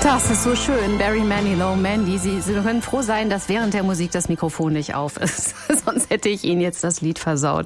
Das ist so schön. Barry Manilow, Mandy. Sie können froh sein, dass während der Musik das Mikrofon nicht auf ist. Sonst hätte ich Ihnen jetzt das Lied versaut.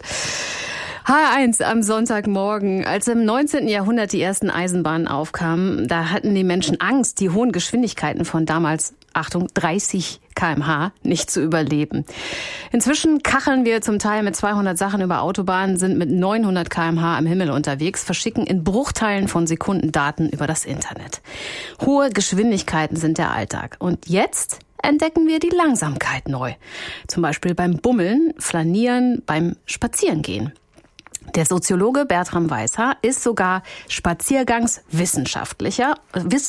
H1 am Sonntagmorgen. Als im 19. Jahrhundert die ersten Eisenbahnen aufkamen, da hatten die Menschen Angst, die hohen Geschwindigkeiten von damals, Achtung, 30 km/h nicht zu überleben. Inzwischen kacheln wir zum Teil mit 200 Sachen über Autobahnen, sind mit 900 km/h am Himmel unterwegs, verschicken in Bruchteilen von Sekunden Daten über das Internet. Hohe Geschwindigkeiten sind der Alltag. Und jetzt entdecken wir die Langsamkeit neu. Zum Beispiel beim Bummeln, Flanieren, beim Spazierengehen. Der Soziologe Bertram Weishaar ist sogar Spaziergangswissenschaftler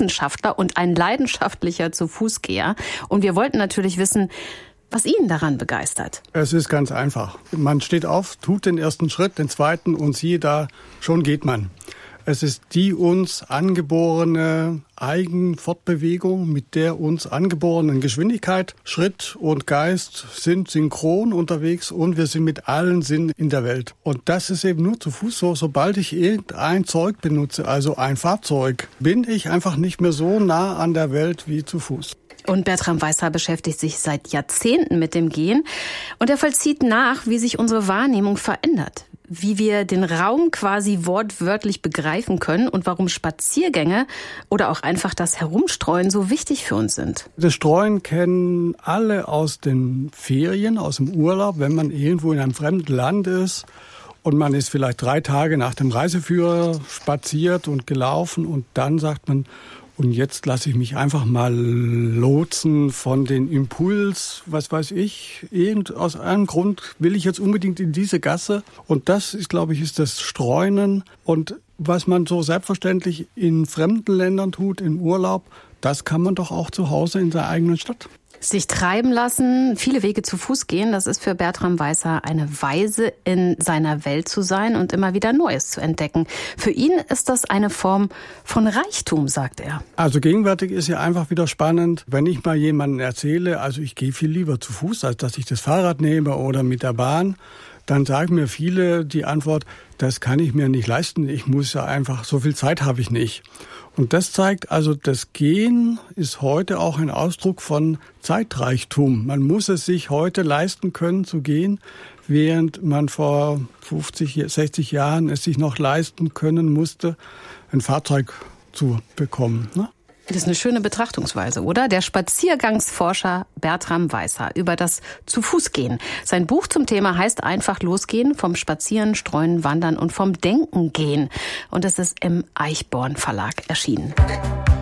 und ein leidenschaftlicher Zu-Fuß-Geher. Und wir wollten natürlich wissen, was ihn daran begeistert. Es ist ganz einfach. Man steht auf, tut den ersten Schritt, den zweiten und siehe da, schon geht man. Es ist die uns angeborene Eigenfortbewegung, mit der uns angeborenen Geschwindigkeit. Schritt und Geist sind synchron unterwegs und wir sind mit allen Sinnen in der Welt. Und das ist eben nur zu Fuß so. Sobald ich irgendein Zeug benutze, also ein Fahrzeug, bin ich einfach nicht mehr so nah an der Welt wie zu Fuß. Und Bertram Weishaar beschäftigt sich seit Jahrzehnten mit dem Gehen. Und er vollzieht nach, wie sich unsere Wahrnehmung verändert. Wie wir den Raum quasi wortwörtlich begreifen können und warum Spaziergänge oder auch einfach das Herumstreuen so wichtig für uns sind. Das Streuen kennen alle aus den Ferien, aus dem Urlaub, wenn man irgendwo in einem fremden Land ist und man ist vielleicht 3 Tage nach dem Reiseführer spaziert und gelaufen und dann sagt man, und jetzt lasse ich mich einfach mal lotsen von den Impuls, was weiß ich, aus einem Grund will ich jetzt unbedingt in diese Gasse. Und das ist, glaube ich, ist das Streunen. Und was man so selbstverständlich in fremden Ländern tut, im Urlaub, das kann man doch auch zu Hause in seiner eigenen Stadt. Sich treiben lassen, viele Wege zu Fuß gehen, das ist für Bertram Weishaar eine Weise, in seiner Welt zu sein und immer wieder Neues zu entdecken. Für ihn ist das eine Form von Reichtum, sagt er. Also gegenwärtig ist ja einfach wieder spannend, wenn ich mal jemandem erzähle, also ich gehe viel lieber zu Fuß, als dass ich das Fahrrad nehme oder mit der Bahn, dann sagen mir viele die Antwort, das kann ich mir nicht leisten, ich muss ja einfach, so viel Zeit habe ich nicht. Und das zeigt also, das Gehen ist heute auch ein Ausdruck von Zeitreichtum. Man muss es sich heute leisten können zu gehen, während man vor 50, 60 Jahren es sich noch leisten können musste, ein Fahrzeug zu bekommen, ne? Das ist eine schöne Betrachtungsweise, oder? Der Spaziergangsforscher Bertram Weishaar über das Zu-Fuß-Gehen. Sein Buch zum Thema heißt einfach losgehen, vom Spazieren, Streuen, Wandern und vom Denken gehen. Und es ist im Eichborn Verlag erschienen.